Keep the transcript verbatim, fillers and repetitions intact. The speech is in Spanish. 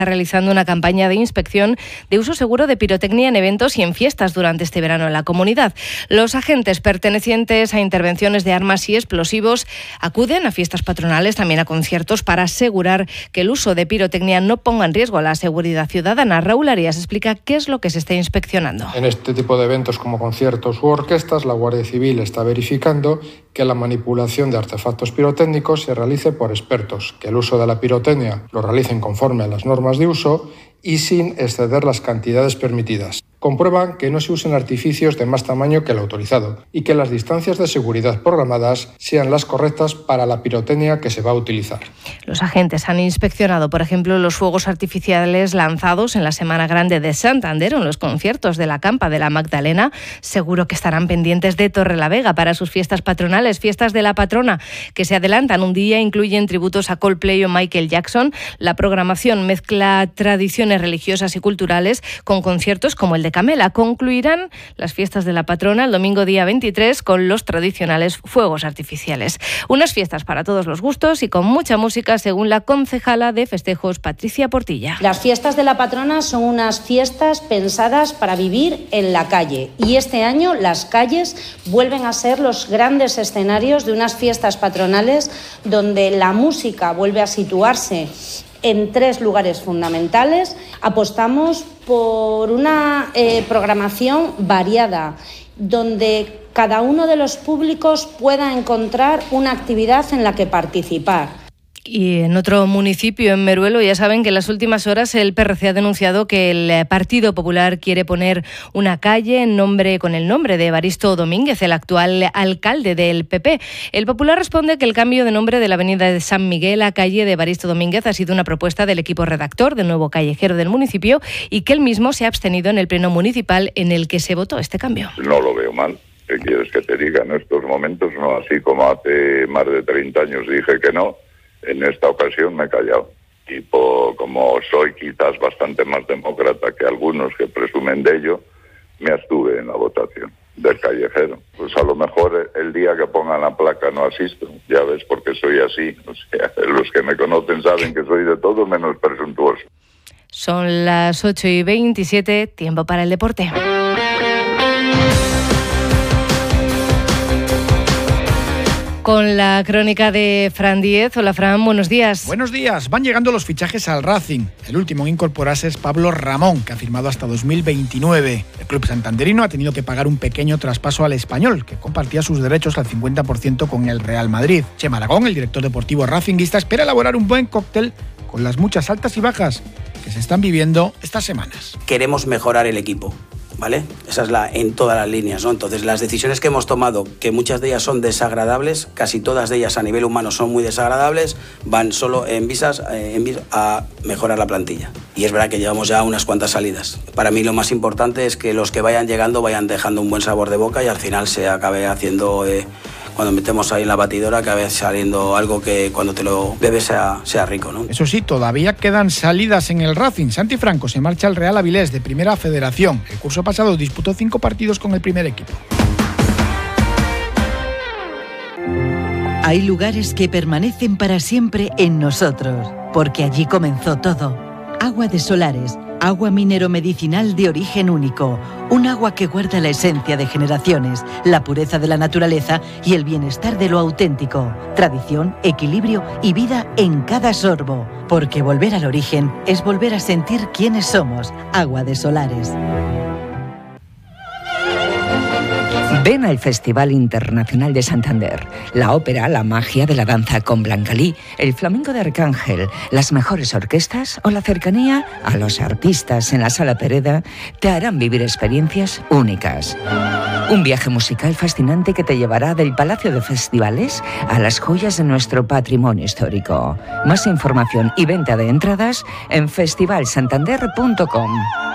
realizando una campaña de inspección de uso seguro de pirotecnia en eventos y en fiestas durante este verano en la comunidad. Los agentes pertenecientes a intervenciones de armas y explosivos acuden a fiestas patronales, también a conciertos, para asegurar que el uso de pirotecnia no ponga en riesgo la seguridad ciudadana. Raúl Arias explica qué es lo que se está inspeccionando. En este tipo de eventos como conciertos u orquestas, la Guardia Civil está verificando que la manipulación de artefactos pirotécnicos se realice por expertos, que el uso de la pirotecnia lo realicen conforme a las normas de uso y sin exceder las cantidades permitidas. Comprueban que no se usen artificios de más tamaño que el autorizado y que las distancias de seguridad programadas sean las correctas para la pirotecnia que se va a utilizar. Los agentes han inspeccionado, por ejemplo, los fuegos artificiales lanzados en la Semana Grande de Santander o en los conciertos de la Campa de la Magdalena. Seguro que estarán pendientes de Torrelavega para sus fiestas patronales, fiestas de la patrona, que se adelantan un día, incluyen tributos a Coldplay o Michael Jackson. La programación mezcla tradiciones religiosas y culturales con conciertos como el de Camela. Concluirán las fiestas de la patrona el domingo día veintitrés con los tradicionales fuegos artificiales. Unas fiestas para todos los gustos y con mucha música, según la concejala de festejos, Patricia Portilla. Las fiestas de la patrona son unas fiestas pensadas para vivir en la calle, y este año las calles vuelven a ser los grandes escenarios de unas fiestas patronales donde la música vuelve a situarse en tres lugares fundamentales. Apostamos por una eh, programación variada, donde cada uno de los públicos pueda encontrar una actividad en la que participar. Y en otro municipio, en Meruelo, ya saben que en las últimas horas el P R C ha denunciado que el Partido Popular quiere poner una calle en nombre, con el nombre de Evaristo Domínguez, el actual alcalde del P P. El Popular responde que el cambio de nombre de la avenida de San Miguel a calle de Evaristo Domínguez ha sido una propuesta del equipo redactor del nuevo callejero del municipio y que él mismo se ha abstenido en el pleno municipal en el que se votó este cambio. No lo veo mal. ¿Qué quieres que te diga? En estos momentos no, así como hace más de treinta años dije que no. En esta ocasión me he callado. Y po, como soy quizás bastante más demócrata que algunos que presumen de ello, me abstuve en la votación del callejero. Pues a lo mejor el día que pongan la placa no asisto. Ya ves, porque soy así. O sea, los que me conocen saben que soy de todo menos presuntuoso. Son las ocho y veintisiete, tiempo para el deporte. Con la crónica de Fran Díez. Hola, Fran, buenos días. Buenos días. Van llegando los fichajes al Racing. El último en incorporarse es Pablo Ramón, que ha firmado hasta dos mil veintinueve. El club santanderino ha tenido que pagar un pequeño traspaso al Español, que compartía sus derechos al cincuenta por ciento con el Real Madrid. Chema Aragón, el director deportivo racinguista, espera elaborar un buen cóctel con las muchas altas y bajas que se están viviendo estas semanas. Queremos mejorar el equipo, ¿vale? Esa es la en todas las líneas, ¿no? Entonces, las decisiones que hemos tomado, que muchas de ellas son desagradables, casi todas de ellas a nivel humano son muy desagradables, van solo en visas, eh, en vis a mejorar la plantilla. Y es verdad que llevamos ya unas cuantas salidas. Para mí lo más importante es que los que vayan llegando vayan dejando un buen sabor de boca y al final se acabe haciendo... Eh, cuando metemos ahí en la batidora, acabe saliendo algo que cuando te lo bebes sea, sea rico, ¿no? Eso sí, todavía quedan salidas en el Racing. Santi Franco se marcha al Real Avilés de Primera Federación. El curso pasado disputó cinco partidos con el primer equipo. Hay lugares que permanecen para siempre en nosotros, porque allí comenzó todo. Agua de Solares, agua minero-medicinal de origen único, un agua que guarda la esencia de generaciones, la pureza de la naturaleza y el bienestar de lo auténtico. Tradición, equilibrio y vida en cada sorbo, porque volver al origen es volver a sentir quiénes somos. Agua de Solares. Ven al Festival Internacional de Santander. La ópera, la magia de la danza con Blancalí, el flamenco de Arcángel, las mejores orquestas o la cercanía a los artistas en la Sala Pereda te harán vivir experiencias únicas. Un viaje musical fascinante que te llevará del Palacio de Festivales a las joyas de nuestro patrimonio histórico. Más información y venta de entradas en festival santander punto com.